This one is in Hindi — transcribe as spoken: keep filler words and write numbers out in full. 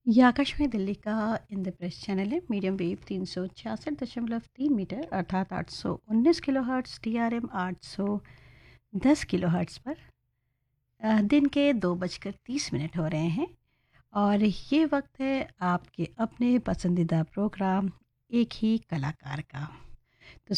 ये आकाशवाणी दिल्ली का इंद्रप्रस्थ चैनल है। मीडियम वेव तीन सौ छियासठ दशमलव तीन मीटर अर्थात आठ सौ उन्नीस kilo hertz, T R M आठ सौ दस किलो हर्ट्स पर अ, दिन के दो बजकर तीस मिनट हो रहे हैं। और ये वक्त है आपके अपने पसंदीदा प्रोग्राम एक ही कलाकार का। तो